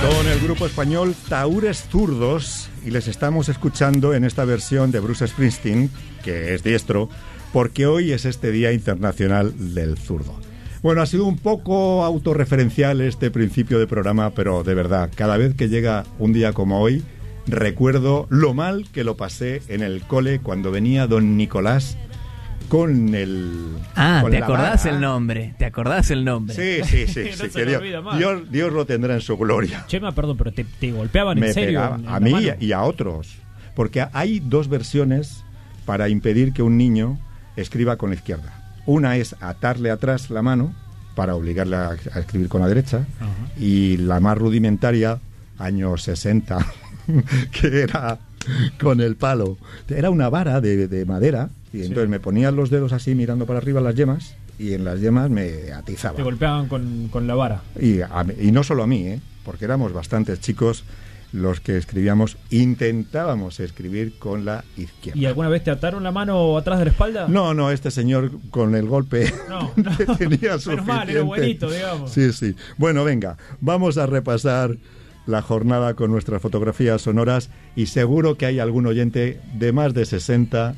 Con el grupo español Tahúres Zurdos, y les estamos escuchando en esta versión de Bruce Springsteen, que es diestro, porque hoy es este Día Internacional del Zurdo. Bueno, ha sido un poco autorreferencial este principio de programa, pero de verdad, cada vez que llega un día como hoy, recuerdo lo mal que lo pasé en el cole cuando venía don Nicolás con el... con ¿te acordás el nombre? ¿Te acordás el nombre? Sí, no que Dios lo tendrá en su gloria. Chema, perdón, pero te golpeaban en serio. Me pegaba, a mí y a otros. Porque hay dos versiones para impedir que un niño escriba con la izquierda. Una es atarle atrás la mano para obligarle a escribir con la derecha. Uh-huh. Y la más rudimentaria, años 60, que era con el palo. Era una vara de madera. Y entonces me ponían los dedos así mirando para arriba las yemas, y en las yemas me atizaban. Te golpeaban con la vara. Y no solo a mí, porque éramos bastantes chicos los que escribíamos, intentábamos escribir con la izquierda. ¿Y alguna vez te ataron la mano atrás de la espalda? No, este señor con el golpe no. tenía suficiente. Menos mal, era buenito, digamos. Sí. Bueno, venga, vamos a repasar la jornada con nuestras fotografías sonoras, y seguro que hay algún oyente de más de 60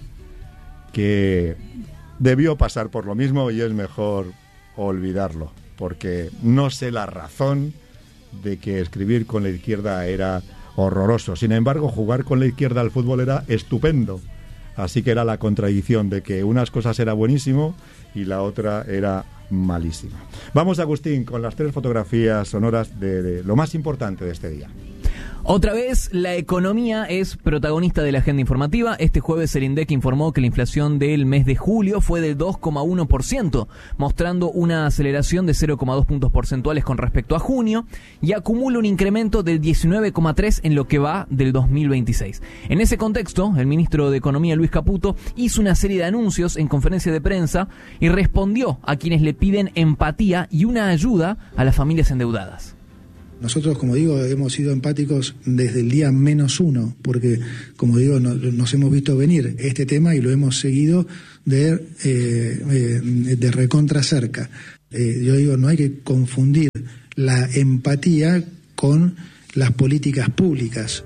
que debió pasar por lo mismo, y es mejor olvidarlo, porque no sé la razón de que escribir con la izquierda era horroroso. Sin embargo, jugar con la izquierda al fútbol era estupendo. Así que era la contradicción de que unas cosas era buenísimo y la otra era malísima. Vamos, Agustín, con las 3 fotografías sonoras de lo más importante de este día. Otra vez, la economía es protagonista de la agenda informativa. Este jueves el INDEC informó que la inflación del mes de julio fue del 2,1%, mostrando una aceleración de 0,2 puntos porcentuales con respecto a junio, y acumula un incremento del 19,3% en lo que va del 2026. En ese contexto, el ministro de Economía, Luis Caputo, hizo una serie de anuncios en conferencia de prensa y respondió a quienes le piden empatía y una ayuda a las familias endeudadas. Nosotros, como digo, hemos sido empáticos desde el día -1, porque, como digo, nos hemos visto venir este tema y lo hemos seguido de recontra cerca. Yo digo, no hay que confundir la empatía con las políticas públicas.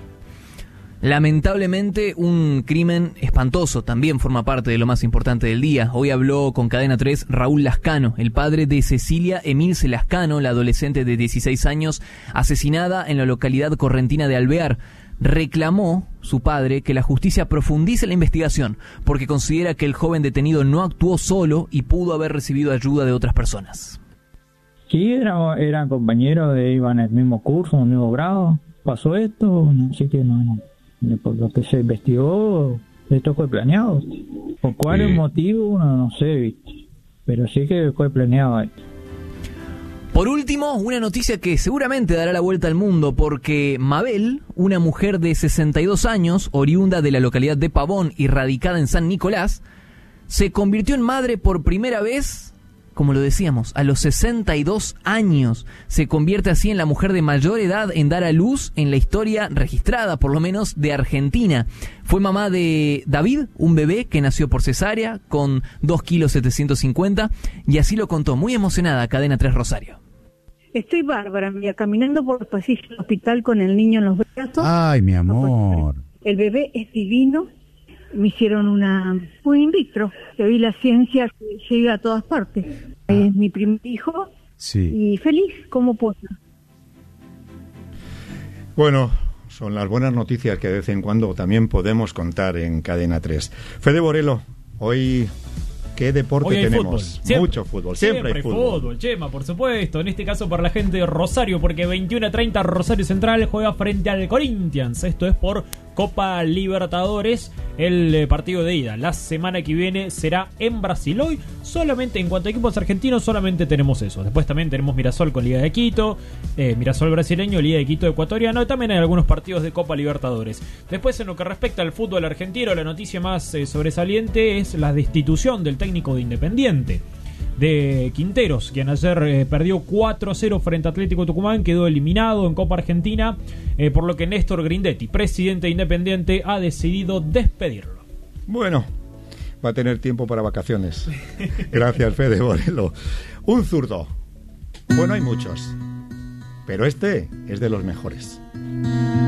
Lamentablemente, un crimen espantoso también forma parte de lo más importante del día. Hoy habló con Cadena 3 Raúl Lascano, el padre de Cecilia Emilce Lascano, la adolescente de 16 años asesinada en la localidad correntina de Alvear. Reclamó su padre que la justicia profundice la investigación, porque considera que el joven detenido no actuó solo y pudo haber recibido ayuda de otras personas. Sí, eran compañeros, iban en el mismo curso, en el mismo grado. Pasó esto, así que no. Por lo que se investigó, esto fue planeado. ¿Por cuál es el motivo? No sé, pero sí que fue planeado esto. Por último, una noticia que seguramente dará la vuelta al mundo, porque Mabel, una mujer de 62 años, oriunda de la localidad de Pavón y radicada en San Nicolás, se convirtió en madre por primera vez, como lo decíamos, a los 62 años. Se convierte así en la mujer de mayor edad en dar a luz en la historia registrada, por lo menos, de Argentina. Fue mamá de David, un bebé que nació por cesárea con 2,750 kilos, y así lo contó, muy emocionada, a Cadena 3 Rosario. Estoy bárbara, mira, caminando por los pasillos del hospital con el niño en los brazos. Ay, mi amor. El bebé es divino. Me hicieron un in vitro, que hoy la ciencia llega a todas partes. Es mi primer hijo, sí. Y feliz como puedo. Bueno, son las buenas noticias que de vez en cuando también podemos contar en Cadena 3. Fede Borelo, hoy... ¿Qué deporte hoy hay tenemos? Fútbol. Mucho fútbol. Siempre hay fútbol. Chema, por supuesto. En este caso para la gente de Rosario, porque 21:30 Rosario Central juega frente al Corinthians. Esto es por Copa Libertadores, el partido de ida. La semana que viene será en Brasil. Hoy solamente, en cuanto a equipos argentinos, solamente tenemos eso. Después también tenemos Mirasol con Liga de Quito, Mirasol brasileño, Liga de Quito ecuatoriano, y también hay algunos partidos de Copa Libertadores. Después, en lo que respecta al fútbol argentino, la noticia más sobresaliente es la destitución del técnico de Independiente, de Quinteros, quien ayer perdió 4-0 frente a Atlético Tucumán, quedó eliminado en Copa Argentina, por lo que Néstor Grindetti, presidente de Independiente, ha decidido despedirlo. Bueno, va a tener tiempo para vacaciones. Gracias, Fede Borelo. Un zurdo. Bueno, hay muchos. pero este es de los mejores.